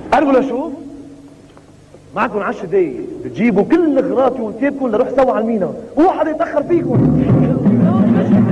قربوا لشوف معكم 10 دقايق بتجيبوا كل اغراضكم وثيابكم لنروح سوا على المينا، وواحد يتاخر فيكم.